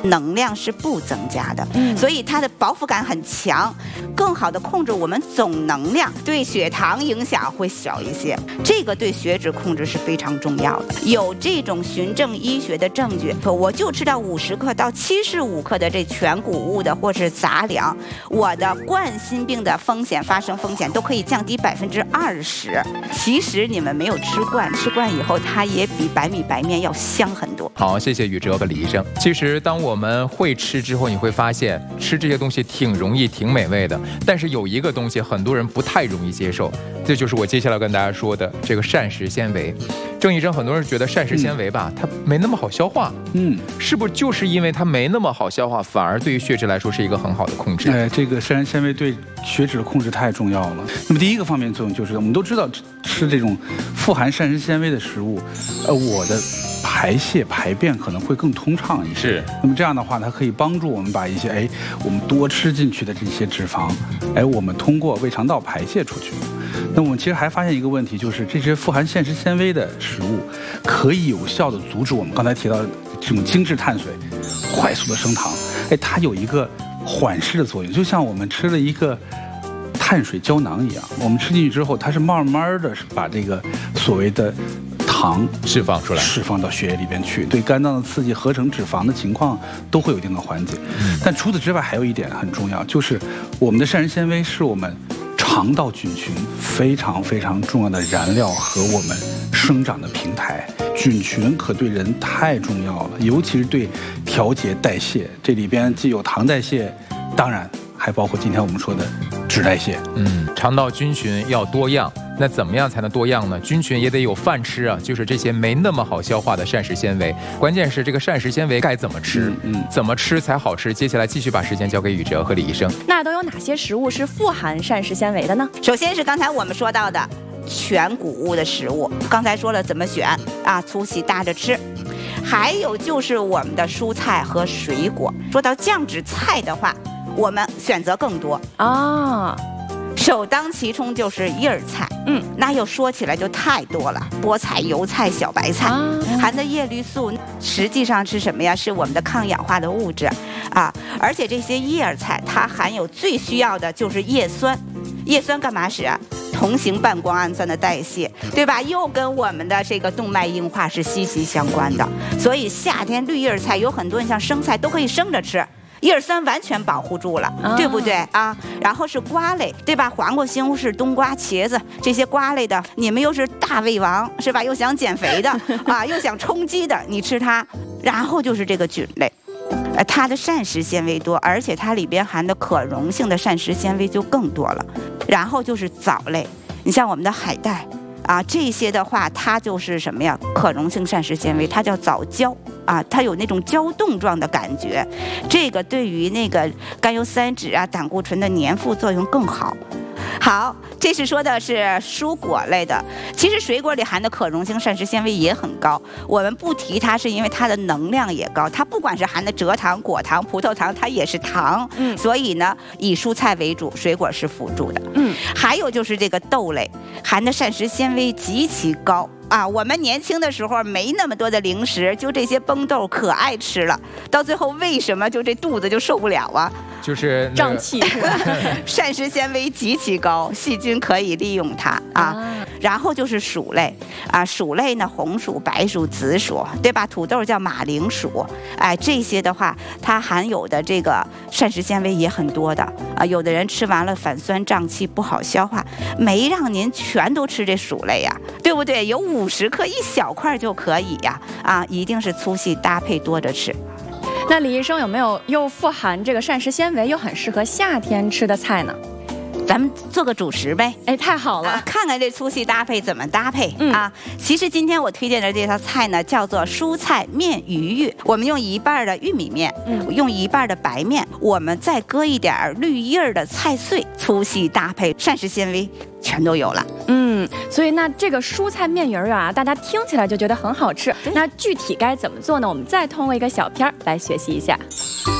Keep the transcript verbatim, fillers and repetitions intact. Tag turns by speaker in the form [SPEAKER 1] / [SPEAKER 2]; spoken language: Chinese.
[SPEAKER 1] 能量是不增加的，嗯，所以它的饱腹感很强，更好的控制我们总能量，对血糖影响会小一些。这个对血脂控制是非常重要的。有这种循证医学的证据，我就吃到五十克到七十五克的这全谷物的或是杂粮，我的冠心病的风险发生风险都可以降低百分之二十。其实你们没有吃惯，吃惯以后它也比白米白面要香很多。
[SPEAKER 2] 好，谢谢宇哲和李医生。其实当我们会吃之后，你会发现吃这些东西挺容易、挺美味的。但是有一个东西很多人不太容易接受，这就是我接下来跟大家说的这个膳食纤维。郑医生，很多人觉得膳食纤维吧，嗯、它没那么好消化，嗯，是不是就是因为它没那么好消化，反而对于血脂来说是一个很好的控制？
[SPEAKER 3] 哎，这个膳食纤维对血脂的控制太重要了。那么第一个方面作用就是，我们都知道吃这种富含膳食纤维的食物，呃，我的排泄排便可能会更通畅一些。
[SPEAKER 2] 是。
[SPEAKER 3] 那么这样的话，它可以帮助我们把一些哎我们多吃进去的这些脂肪，哎，我们通过胃肠道排泄出去。那我们其实还发现一个问题，就是这些富含膳食纤维的食物可以有效地阻止我们刚才提到的这种精致碳水快速的升糖。哎，它有一个缓释的作用，就像我们吃了一个碳水胶囊一样，我们吃进去之后，它是慢慢的把这个所谓的糖
[SPEAKER 2] 释放出来，
[SPEAKER 3] 释放到血液里边去，对肝脏的刺激、合成脂肪的情况都会有一定的缓解。嗯、但除此之外，还有一点很重要，就是我们的膳食纤维是我们肠道菌群非常非常重要的燃料和我们生长的平台。菌群可对人太重要了，尤其是对调节代谢。这里边既有糖代谢，当然还包括今天我们说的脂代谢。
[SPEAKER 2] 嗯，肠道菌群要多样。那怎么样才能多样呢？菌群也得有饭吃啊，就是这些没那么好消化的膳食纤维。关键是这个膳食纤维该怎么吃，嗯嗯、怎么吃才好吃？接下来继续把时间交给宇哲和李医生。
[SPEAKER 4] 那都有哪些食物是富含膳食纤维的呢？
[SPEAKER 1] 首先是刚才我们说到的全谷物的食物，刚才说了怎么选啊，粗细搭着吃。还有就是我们的蔬菜和水果。说到降脂菜的话，我们选择更多啊。首当其冲就是叶儿菜，嗯，那又说起来就太多了，菠菜、油菜、小白菜，啊、含的叶绿素实际上是什么呀？是我们的抗氧化的物质，啊，而且这些叶儿菜它含有最需要的就是叶酸，叶酸干嘛使啊？同型半胱氨酸的代谢，对吧？又跟我们的这个动脉硬化是息息相关的，所以夏天绿叶菜有很多，你像生菜都可以生着吃。叶酸完全保护住了，啊、对不对啊？然后是瓜类，对吧？黄瓜、西红柿、冬瓜、茄子这些瓜类的，你们又是大胃王是吧？又想减肥的啊，又想充饥的，你吃它。然后就是这个菌类，呃，它的膳食纤维多，而且它里边含的可溶性的膳食纤维就更多了。然后就是藻类，你像我们的海带啊，这些的话，它就是什么呀？可溶性膳食纤维，它叫藻胶。啊，它有那种胶冻状的感觉，这个对于那个甘油三酯啊、胆固醇的粘附作用更好。好，这是说的是蔬果类的，其实水果里含的可溶性膳食纤维也很高，我们不提它是因为它的能量也高，它不管是含的蔗糖、果糖、葡萄糖，它也是糖，嗯，所以呢，以蔬菜为主，水果是辅助的，嗯，还有就是这个豆类含的膳食纤维极其高。啊，我们年轻的时候没那么多的零食，就这些崩豆可爱吃了，到最后为什么就这肚子就受不了啊？
[SPEAKER 2] 就是
[SPEAKER 4] 胀气，
[SPEAKER 1] 膳食纤维极其高，细菌可以利用它啊。啊然后就是薯类啊，薯类呢，红薯、白薯、紫薯，对吧？土豆叫马铃薯，哎，这些的话，它含有的这个膳食纤维也很多的啊。有的人吃完了反酸胀气，不好消化，没让您全都吃这薯类呀，对不对？有五十克一小块就可以呀，啊，一定是粗细搭配多着吃。
[SPEAKER 4] 那李医生有没有又富含这个膳食纤维又很适合夏天吃的菜呢？
[SPEAKER 1] 咱们做个主食呗，
[SPEAKER 4] 哎，太好了、
[SPEAKER 1] 啊！看看这粗细搭配怎么搭配、嗯、啊！其实今天我推荐的这道菜呢，叫做蔬菜面鱼玉。我们用一半的玉米面，嗯，用一半的白面，我们再搁一点绿叶的菜碎，粗细搭配，膳食纤维全都有了。
[SPEAKER 4] 嗯，所以那这个蔬菜面鱼啊，大家听起来就觉得很好吃。那具体该怎么做呢？我们再通过一个小片儿来学习一下。